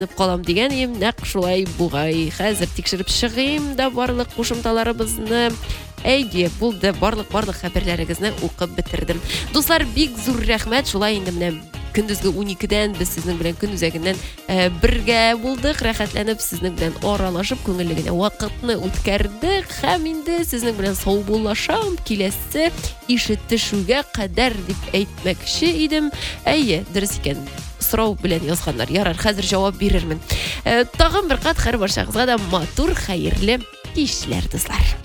Калам дигән нәкъ шулай бугай. Хәзер тикшереп чыгыйм да барлык кушымталарыбызны. Әйе, булды, барлык хәбәрләрегезне укып бетердем. Дуслар, бик зур рәхмәт. Шулай инде менә көндезге 12-дән без сезнең белән көн үзәгеннән бергә булдык, рәхәтләнеп сезнең белән аралашып, күңелле генә вакытны үткәрдек. Һәм инде сезнең белән саубуллашам, киләсе ишетешүгә кадәр дип әйтмәкче идем. Әйе, дөрес икән. Сорау белән язганнар. Ярар, хәзер җавап бирермен. Тагын бер кат һәр барчагызга да матур, хәерле кичләр, дуслар.